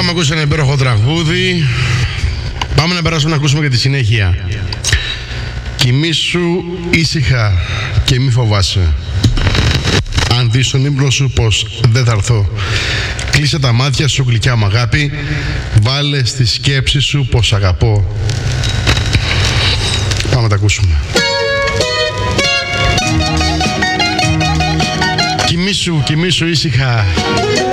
Είχαμε ακούσει ένα υπέροχο τραγούδι. Πάμε να περάσουμε να ακούσουμε και τη συνέχεια. Κοιμήσου ήσυχα και μη φοβάσαι. Αν δεις στον ύπνο σου πως δεν θα έρθω, κλείσε τα μάτια σου γλυκιά μου αγάπη. Βάλε στη σκέψη σου πως αγαπώ. Πάμε να τα ακούσουμε. Κοιμήσου ήσυχα